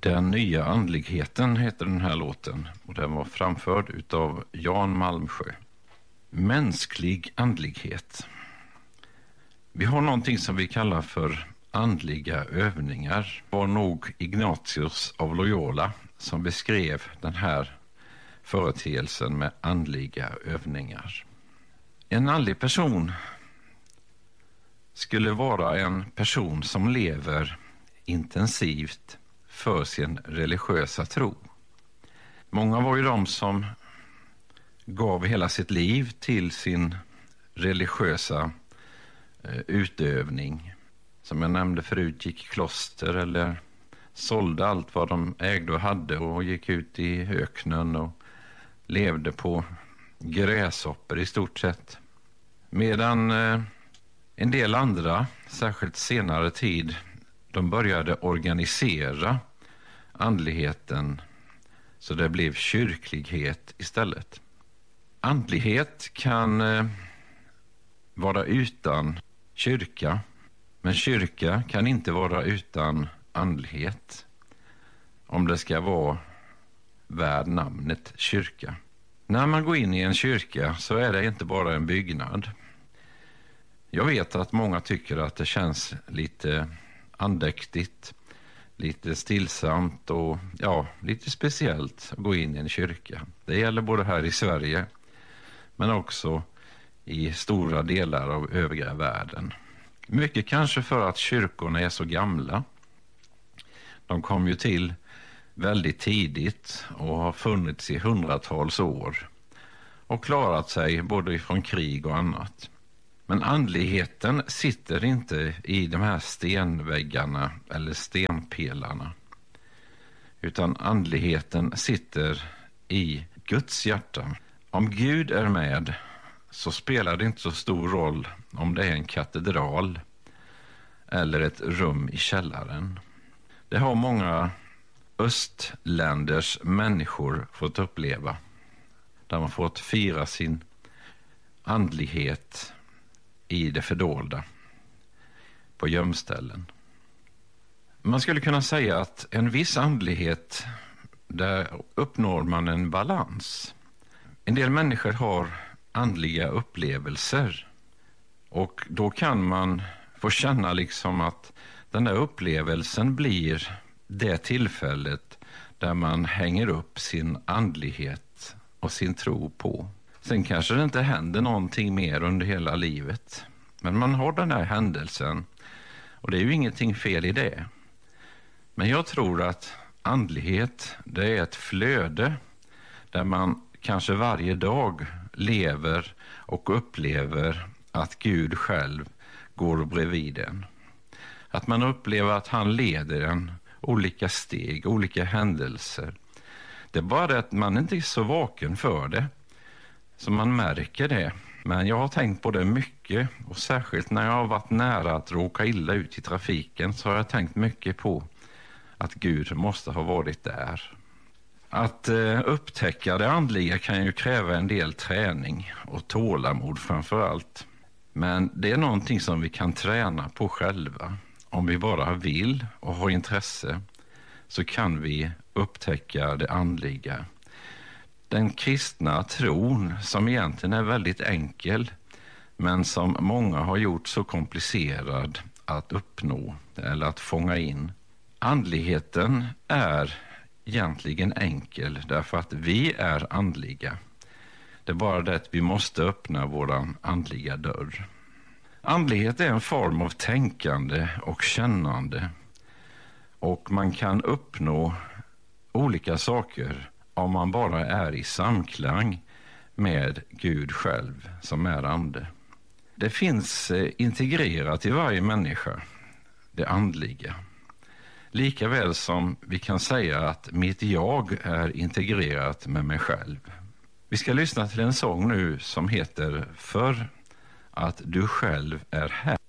Den nya andligheten heter den här låten och den var framförd utav Jan Malmsjö. Mänsklig andlighet. Vi har någonting som vi kallar för andliga övningar. Det var nog Ignatius av Loyola som beskrev den här företeelsen med andliga övningar. En andlig person skulle vara en person som lever intensivt för sin religiösa tro. Många var ju de som gav hela sitt liv till sin religiösa utövning. Som jag nämnde förut, gick i kloster eller sålde allt vad de ägde och hade och gick ut i öknen och levde på gräshopper i stort sett. Medan en del andra, särskilt senare tid, de började organisera andligheten så det blev kyrklighet istället. Andlighet kan vara utan kyrka, men kyrka kan inte vara utan andlighet om det ska vara värd namnet kyrka. När man går in i en kyrka så är det inte bara en byggnad. Jag vet att många tycker att det känns lite andäktigt, lite stillsamt och lite speciellt att gå in i en kyrka. Det gäller både här i Sverige men också i stora delar av övriga världen. Mycket kanske för att kyrkorna är så gamla. De kom ju till väldigt tidigt och har funnits i hundratals år och klarat sig både från krig och annat. Men andligheten sitter inte i de här stenväggarna eller stenpelarna, utan andligheten sitter i Guds hjärta. Om Gud är med så spelar det inte så stor roll om det är en katedral eller ett rum i källaren. Det har många östländers människor fått uppleva, där man fått fira sin andlighet i det fördolda på gömställen. Man skulle kunna säga att en viss andlighet, där uppnår man en balans. En del människor har andliga upplevelser och då kan man få känna liksom att den där upplevelsen blir det tillfället där man hänger upp sin andlighet och sin tro på. Sen kanske det inte händer någonting mer under hela livet. Men man har den här händelsen och det är ju ingenting fel i det. Men jag tror att andlighet, det är ett flöde där man kanske varje dag lever och upplever att Gud själv går bredvid en. Att man upplever att han leder en olika steg, olika händelser. Det är bara det att man inte är så vaken för det. Så man märker det. Men jag har tänkt på det mycket och särskilt när jag har varit nära att råka illa ut i trafiken så har jag tänkt mycket på att Gud måste ha varit där. Att upptäcka det andliga kan ju kräva en del träning och tålamod framför allt. Men det är någonting som vi kan träna på själva. Om vi bara vill och har intresse så kan vi upptäcka det andliga. Den kristna tron som egentligen är väldigt enkel men som många har gjort så komplicerad att uppnå eller att fånga in. Andligheten är egentligen enkel därför att vi är andliga. Det är bara det att vi måste öppna våran andliga dörr. Andlighet är en form av tänkande och kännande och man kan uppnå olika saker om man bara är i samklang med Gud själv som är ande. Det finns integrerat i varje människa, det andliga. Likaväl som vi kan säga att mitt jag är integrerat med mig själv. Vi ska lyssna till en sång nu som heter För att du själv är här.